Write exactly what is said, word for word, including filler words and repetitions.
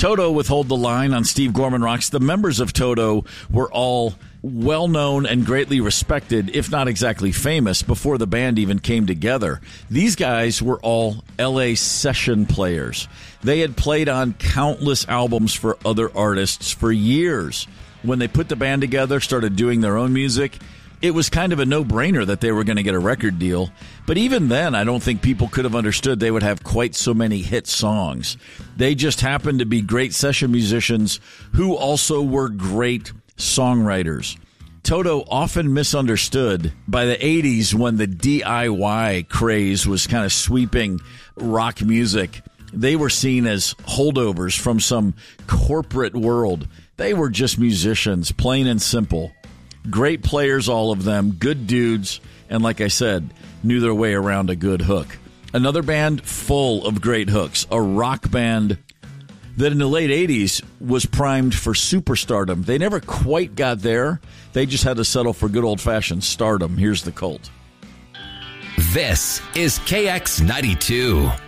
Toto with Hold the Line on Steve Gorman Rocks. The members of Toto were all well-known and greatly respected, if not exactly famous, before the band even came together. These guys were all L A session players. They had played on countless albums for other artists for years. When they put the band together, started doing their own music, it was kind of a no-brainer that they were going to get a record deal. But even then, I don't think people could have understood they would have quite so many hit songs. They just happened to be great session musicians who also were great songwriters. Toto, often misunderstood by the eighties when the D I Y craze was kind of sweeping rock music. They were seen as holdovers from some corporate world. They were just musicians, plain and simple. Great players, all of them, good dudes, and like I said, knew their way around a good hook. Another band full of great hooks, a rock band that in the late eighties was primed for superstardom. They never quite got there. They just had to settle for good old-fashioned stardom. Here's the Cult. This is K X ninety-two.